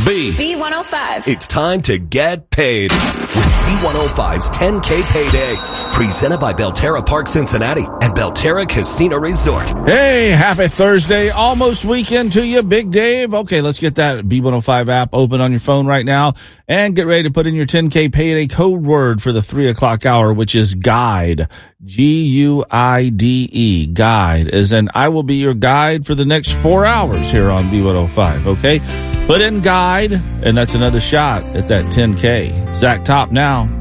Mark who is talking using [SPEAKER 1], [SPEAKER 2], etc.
[SPEAKER 1] B105.
[SPEAKER 2] It's time to get paid with B105's 10K Payday. Presented by Belterra Park Cincinnati and Belterra Casino Resort.
[SPEAKER 3] Hey, happy Thursday. Almost weekend to you, Big Dave. Okay, let's get that B105 app open on your phone right now and get ready to put in your 10K Payday code word for the 3 o'clock hour, which is GUIDE. GUIDE. Guide. As in, I will be your guide for the next 4 hours here on B105, okay? Put in GUIDE, and that's another shot at that 10K. Zach Top now.